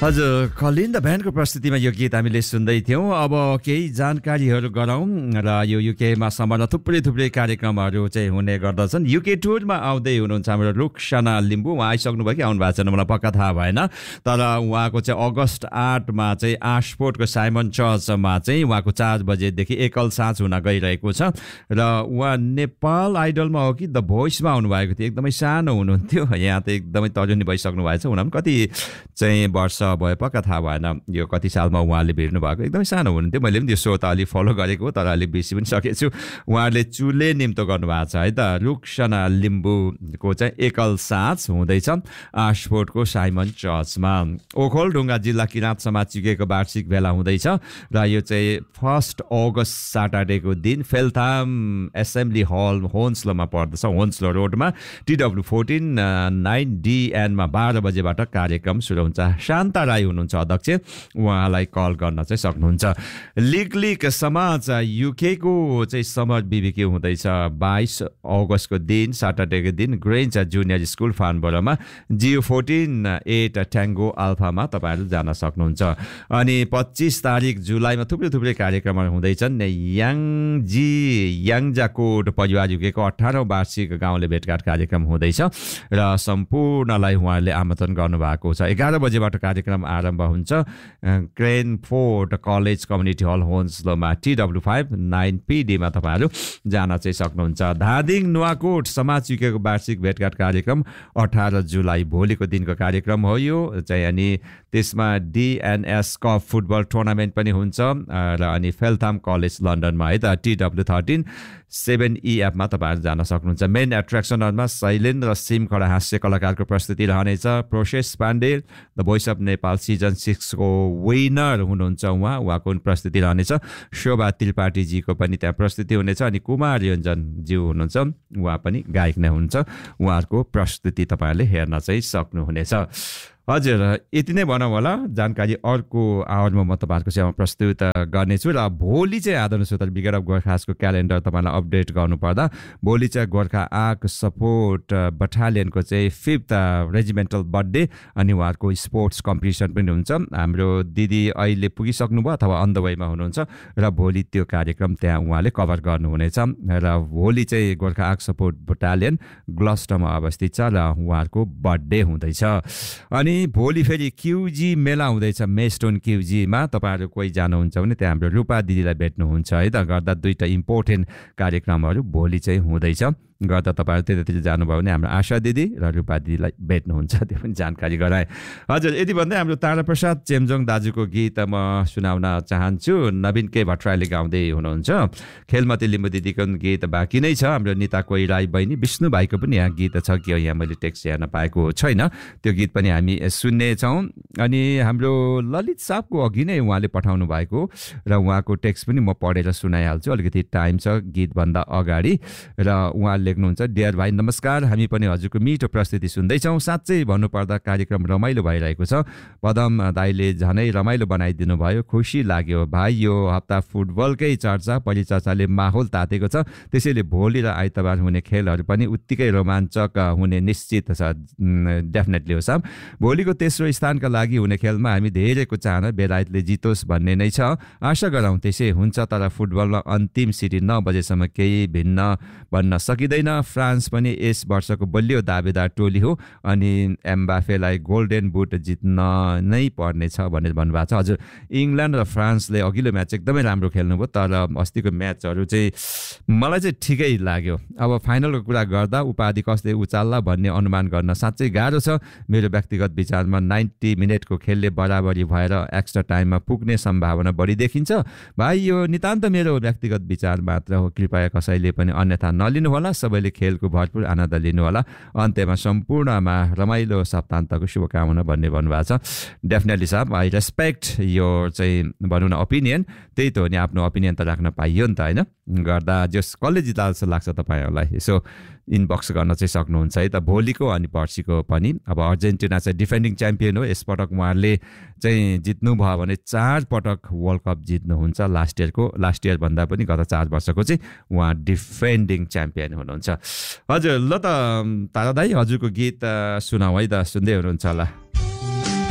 हजुर, कलिन द ब्यान्डको प्रस्तुतिमा यो गीत हामीले सुन्दै थियौँ। अब केही जानकारीहरू गरौँ र यो युकेमा सम्बन्ध थुप्रै कार्यक्रमहरू चाहिँ हुने गर्दछन्। युके टुरमा आउँदै हुनुहुन्छ हाम्रो रुखसाना लिम्बू। उहाँ आइसक्नु भयो कि आउनु भएको छैन मलाई पक्का थाहा भएन, तर उहाँको चाहिँ अगस्त 8मा चाहिँ आशपोर्टको साइमन चर्चमा चाहिँ उहाँको 4 बजेदेखि एकल साँझ हुन गइरहेको छ र उहाँ नेपाल आइडलमा हो कि द भोइसमा आउनुभएको थियो। एकदमै सानो हुनुहुन्थ्यो, यहाँ त एकदमै तरुनी भइसक्नु भएको छ। उनीहरू पनि कति चाहिँ वर्ष भयो पक्का थाहा भएन, यो कति सालमा उहाँले भिड्नु भएको। एकदमै सानो हुनुहुन्थ्यो, मैले पनि त्यो सो त अलिक फलो गरेको तर अलिक बिर्सि पनि सकेछु। उहाँले चुले निम्तो गर्नुभएको छ है त। रुखसाना लिम्बूको चाहिँ एकल साँझ हुँदैछ आशपोर्टको साइमन चर्चमा। ओखलढुङ्गा जिल्ला किराँत समाज चुकेको वार्षिक भेला हुँदैछ र यो चाहिँ 1 अगस्त सैटरडेको दिन फेलथाम एसेम्ब्ली हल होन्सलोमा पर्दछ। होन्सलो रोडमा TW14 9DN मा 12 बजेबाट कार्यक्रम सुरु हुन्छ। शान्ता राई हुनुहुन्छ अध्यक्ष, उहाँलाई कल गर्न चाहिँ सक्नुहुन्छ। लिग समाज युकेको चाहिँ समर बिबिक्यू हुँदैछ 22 अगस्तको दिन सैटरडेको दिन Grange junior school फार्नबोरोमा GO14 8 ट्याङ्गो Alfama तपाईँहरू जान सक्नुहुन्छ। अनि 25 तारिक जुलाईमा थुप्रै कार्यक्रमहरू हुँदैछन्। याङजाकोट परिवार युकेको 18औं वार्षिक गाउँले भेटघाट कार्यक्रम हुँदैछ र सम्पूर्णलाई उहाँहरूले आमन्त्रण गर्नुभएको छ। 11 बजेबाट कार्यक्रम आरम्भ हुन्छ। क्रेनफोर्ड college community hall होन्सलोमा TW5 9PD मा तपाईँहरू जान चाहिँ सक्नुहुन्छ। धादिङ नुवाकोट समाज चुकेको वार्षिक भेटघाट कार्यक्रम 18 जुलाई भोलिको दिनको कार्यक्रम हो यो चाहिँ। अनि त्यसमा DNS कप फुटबल टुर्नामेन्ट पनि हुन्छ र अनि फेलथाम कलेज लन्डनमा है त TW13 7EF मा तपाईँहरू जान सक्नुहुन्छ। मेन एट्र्याक्सनहरूमा शैलेन्द्र सिमखडा हास्य कलाकारको प्रस्तुति रहनेछ। Process Pandey the voice of Nepal season 6 को विनर हुनुहुन्छ, उहाँको प्रस्तुति रहनेछ। शोभा त्रिपाठीजीको पनि त्यहाँ प्रस्तुति हुनेछ। अनि कुमार योन्जनज्यू हुनुहुन्छ, उहाँ पनि गायक नै हुनुहुन्छ। उहाँहरूको प्रस्तुति तपाईँहरूले हेर्न चाहिँ सक्नुहुनेछ। हजुर, यति नै भनौँ होला। जानकारी अर्को आवरमा म तपाईँहरूको सेवामा प्रस्तुत गर्नेछु। र भोलि चाहिँ आदरणीय श्रोता ब्रिगेड अफ गोर्खासको क्यालेन्डर तपाईँलाई अपडेट गर्नुपर्दा भोलि चाहिँ गोर्खा आर्क सपोर्ट बटालियनको चाहिँ 5th रेजिमेन्टल बर्थडे अनि उहाँहरूको स्पोर्ट्स कम्पिटिसन पनि हुन्छ। हाम्रो दिदी अहिले पुगिसक्नुभयो अथवा अन द वेमा हुनुहुन्छ र भोलि त्यो कार्यक्रम त्यहाँ उहाँले कभर गर्नुहुनेछ। र भोलि चाहिँ गोर्खा आर्क सपोर्ट बटालियन ग्लस्टरमा अवस्थित छ र उहाँहरूको बर्थडे हुँदैछ। अनि भोलि फेरि क्युजी मेला हुँदैछ मेस्टोन क्युजीमा। तपाईँहरू कोही जानुहुन्छ भने त्यहाँ हाम्रो रूपा दिदीलाई भेट्नुहुन्छ है त। गर्दा 2टा इम्पोर्टेन्ट कार्यक्रमहरू भोलि चाहिँ हुँदैछ। गर्दा तपाईँहरू त्यतातिर जानुभयो भने हाम्रो आशा दिदी र रूपा दिदीलाई भेट्नुहुन्छ, त्यो पनि जानकारी गराएँ। हजुर, यति भन्दै हाम्रो ताराप्रसाद चेम्जोङ दाजुको गीत म सुनाउन चाहन्छु। नवीन के भट्टराईले गाउँदै हुनुहुन्छ। खेलमती लिम्बू दिदीको गीत बाँकी नै छ। हाम्रो निता कोइराई बहिनी विष्णु भाइको पनि यहाँ गीत छ कि यहाँ मैले टेक्स्ट हेर्न पाएको छैन, त्यो गीत पनि हामी सुन्नेछौँ। अनि हाम्रो ललित साहबको अघि नै उहाँले पठाउनु भएको र उहाँको टेक्स्ट पनि म पढेर सुनाइहाल्छु, अलिकति टाइम छ गीतभन्दा अगाडि। र उहाँले लेख्नुहुन्छ, डियर भाइ नमस्कार, हामी पनि हजुरको मिठो प्रस्तुति सुन्दैछौँ। साँच्चै भन्नुपर्दा कार्यक्रम रमाइलो भइरहेको छ। पदम दाइले झनै रमाइलो बनाइदिनु भयो, खुसी लाग्यो भाइ। यो हप्ता फुटबलकै चर्चा परिचर्चाले माहौल तातेको छ, त्यसैले भोलि र आइतबार हुने खेलहरू पनि उत्तिकै रोमाञ्चक हुने निश्चित छ। डेफिनेटली हो साहब। भोलिको तेस्रो स्थानका लागि हुने खेलमा हामी धेरैको चाहना बेलायतले जितोस् भन्ने नै छ। आशा गरौँ त्यसै हुन्छ, तर फुटबलमा अन्तिम सिटी 9 बजेसम्म केही भिन्न भन्न सकिँदैन। फ्रान्स पनि यस वर्षको बलियो दावेदार टोली हो अनि एम्बाफेलाई गोल्डन बुट जित्न नै पर्नेछ भनेर भन्नुभएको छ। हजुर, इङ्ल्यान्ड र फ्रान्सले अघिल्लो म्याच एकदमै राम्रो खेल्नुभयो, तर अस्तिको म्याचहरू चाहिँ मलाई चाहिँ ठिकै लाग्यो। अब फाइनलको कुरा गर्दा उपाधि कसले उचाल्ला भन्ने अनुमान गर्न साँच्चै गाह्रो छ। मेरो व्यक्तिगत विचारमा 90 मिनटको खेलले बराबरी भएर एक्स्ट्रा टाइममा पुग्ने सम्भावना बढी देखिन्छ। भाइ, यो नितान्त मेरो व्यक्तिगत विचार मात्र हो, कृपया कसैले पनि अन्यथा नलिनु होला। सबैले खेलको भरपुर आनन्द लिनु होला। अन्त्यमा सम्पूर्णमा रमाइलो सप्तान्तको शुभकामना भन्ने भन्नुभएको छ। डेफिनेटली साहब, आई रेस्पेक्ट यो चाहिँ भनौँ न ओपिनियन। त्यही त हो नि, आफ्नो ओपिनियन त राख्न पाइयो नि त होइन। गर्दा जस कसले जित्ला जस्तो लाग्छ तपाईँहरूलाई यसो इनबक्स गर्न चाहिँ सक्नुहुन्छ है त। भोलिको अनि पर्सिको पनि। अब अर्जेन्टिना चाहिँ डिफेन्डिङ च्याम्पियन हो। यसपटक उहाँहरूले चाहिँ जित्नुभयो भने 4 पटक वर्ल्ड कप जित्नुहुन्छ। लास्ट इयर भन्दा पनि गत 4 वर्षको चाहिँ उहाँ डिफेन्डिङ च्याम्पियन हुनुहुन्छ। हजुर, ल त तारा दाई हजुरको गीत सुनाऊ है त, सुन्दै हुनुहुन्छ होला।